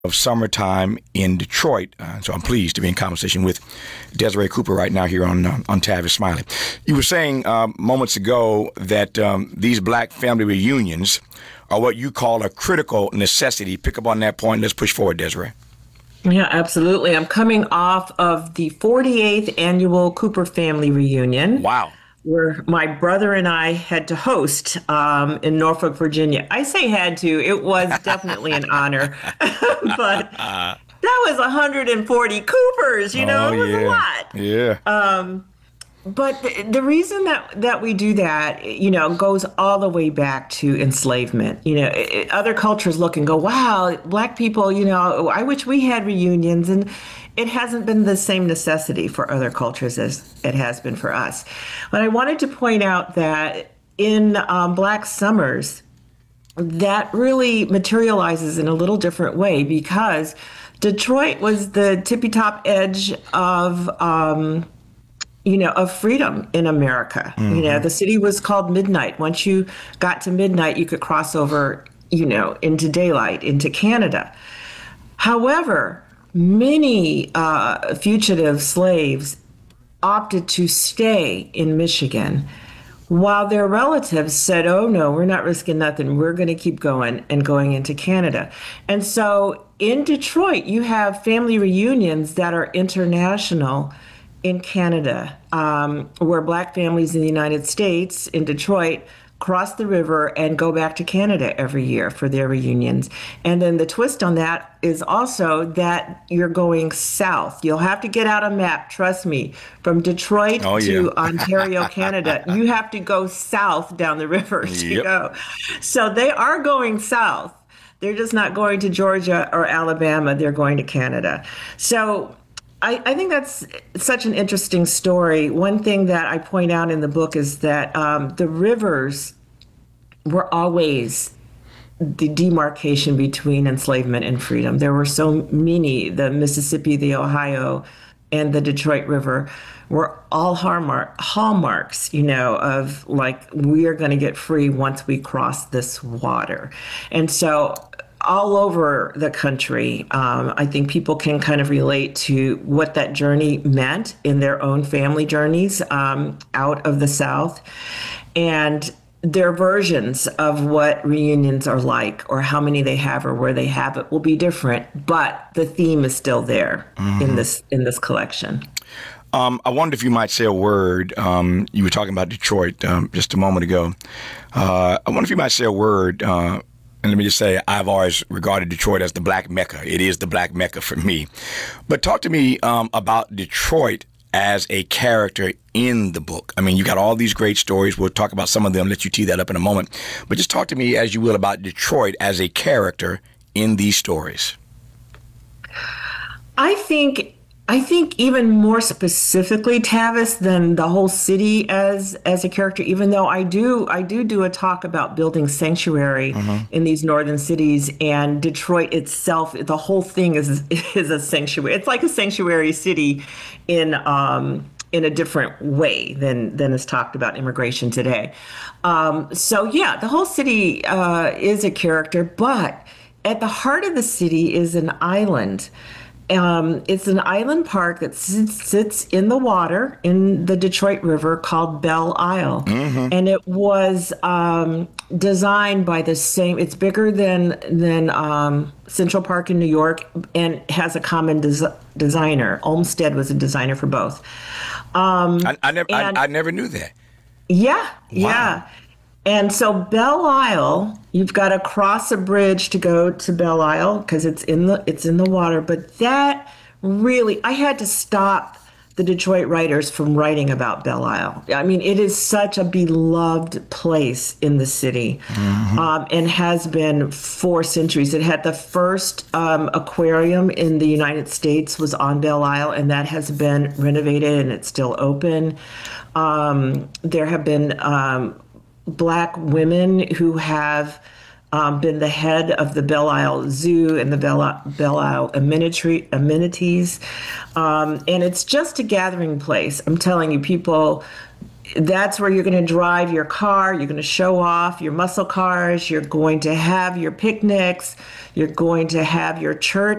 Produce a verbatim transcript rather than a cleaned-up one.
of summertime in Detroit. Uh, so I'm pleased to be in conversation with Desiree Cooper right now here on uh, on Tavis Smiley. You were saying uh, moments ago that um, these black family reunions are what you call a critical necessity. Pick up on that point. Let's push forward, Desiree. Yeah, absolutely. I'm coming off of the forty-eighth annual Cooper family reunion. Wow. Where my brother and I had to host um, in Norfolk, Virginia. I say had to. It was definitely an honor. But that was one hundred forty Coopers, you know, oh, it was yeah. a lot. Yeah. Um, but the, the reason that, that we do that, you know, goes all the way back to enslavement. You know, it, other cultures look and go, wow, black people, you know, I wish we had reunions. And it hasn't been the same necessity for other cultures as it has been for us. But I wanted to point out that in um, Black Summers, that really materializes in a little different way because Detroit was the tippy top edge of, um, you know, of freedom in America. Mm-hmm. You know, the city was called Midnight. Once you got to midnight, you could cross over, you know, into daylight, into Canada. However, many uh, fugitive slaves opted to stay in Michigan while their relatives said, oh, no, we're not risking nothing. We're going to keep going and going into Canada. And so in Detroit, you have family reunions that are international in Canada, um, where Black families in the United States, in Detroit, cross the river and go back to Canada every year for their reunions. And then the twist on that is also that you're going south. You'll have to get out a map, trust me, from Detroit oh, to yeah. Ontario, Canada. You have to go south down the river to yep. go. So they are going south. They're just not going to Georgia or Alabama. They're going to Canada. So I, I think that's such an interesting story. One thing that I point out in the book is that um, the rivers were always the demarcation between enslavement and freedom. There were so many, the Mississippi, the Ohio, and the Detroit River were all hallmark, hallmarks, you know, of like, we are going to get free once we cross this water. And so all over the country, um, I think people can kind of relate to what that journey meant in their own family journeys um, out of the South. And their versions of what reunions are like or how many they have or where they have it will be different, but the theme is still there mm-hmm. in this in this collection. Um, I wondered if you might say a word. Um, you were talking about Detroit um, just a moment ago. Uh, I wonder if you might say a word. Uh, And let me just say, I've always regarded Detroit as the Black Mecca. It is the Black Mecca for me. But talk to me um, about Detroit as a character in the book. I mean, you got all these great stories. We'll talk about some of them, let you tee that up in a moment. But just talk to me, as you will, about Detroit as a character in these stories. I think... I think even more specifically, Tavis, than the whole city as as a character, even though I do I do do a talk about building sanctuary mm-hmm. in these northern cities, and Detroit itself, the whole thing is is a sanctuary. It's like a sanctuary city in um, in a different way than than is talked about immigration today. Um, so yeah, the whole city uh, is a character, but at the heart of the city is an island. Um, it's an island park that sits, sits in the water in the Detroit River called Belle Isle. Mm-hmm. And it was um, designed by the same, it's bigger than than um, Central Park in New York and has a common des- designer. Olmsted was a designer for both. Um, I, I, never, and, I, I never knew that. Yeah, wow. yeah. And so Belle Isle, you've got to cross a bridge to go to Belle Isle because it's in the it's in the water. But that really, I had to stop the Detroit writers from writing about Belle Isle. I mean, it is such a beloved place in the city mm-hmm. um, and has been for centuries. It had the first um, aquarium in the United States was on Belle Isle, and that has been renovated and it's still open. Um, there have been um, Black women who have um, been the head of the Belle Isle Zoo and the Belle, Belle Isle amenity, amenities. Um, and it's just a gathering place. I'm telling you, people that's where you're going to drive your car. You're going to show off your muscle cars. You're going to have your picnics. You're going to have your church